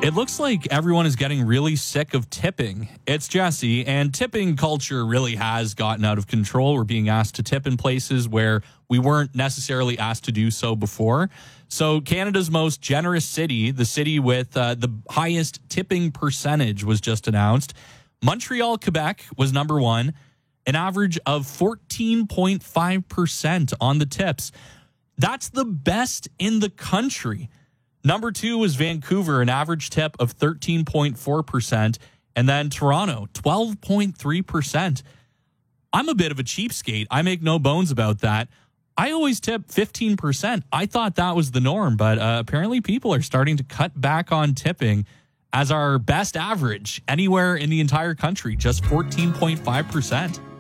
It looks like everyone is getting really sick of tipping. It's Jesse, and tipping culture really has gotten out of control. We're being asked to tip in places where we weren't necessarily asked to do so before. So Canada's most generous city, the city with the highest tipping percentage, was just announced. Montreal, Quebec was number one, an average of 14.5% on the tips. That's the best in the country. Number two was Vancouver, an average tip of 13.4%. And then Toronto, 12.3%. I'm a bit of a cheapskate. I make no bones about that. I always tip 15%. I thought that was the norm, but apparently people are starting to cut back on tipping as our best average anywhere in the entire country, just 14.5%.